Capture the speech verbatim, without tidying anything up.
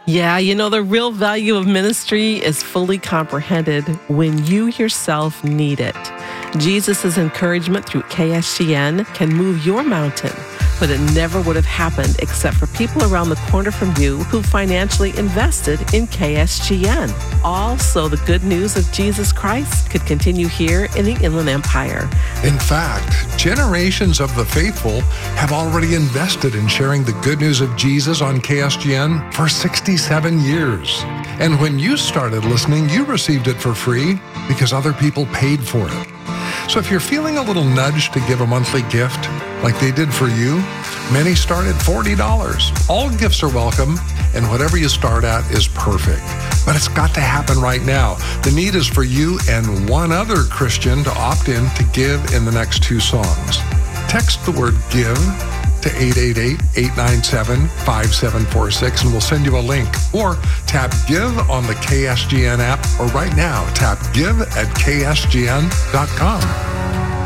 Yeah, you know, the real value of ministry is fully comprehended when you yourself need it. Jesus' encouragement through K S G N can move your mountain, but it never would have happened except for people around the corner from you who financially invested in K S G N. Also, the good news of Jesus Christ could continue here in the Inland Empire. In fact, generations of the faithful have already invested in sharing the good news of Jesus on K S G N for sixty-seven years. And when you started listening, you received it for free because other people paid for it. So if you're feeling a little nudge to give a monthly gift like they did for you, many start at forty dollars. All gifts are welcome, and whatever you start at is perfect. But it's got to happen right now. The need is for you and one other Christian to opt in to give in the next two songs. Text the word GIVE to eight eight eight, eight nine seven, five seven four six, and we'll send you a link. Or tap Give on the K S G N app, or right now, tap give at K S G N dot com.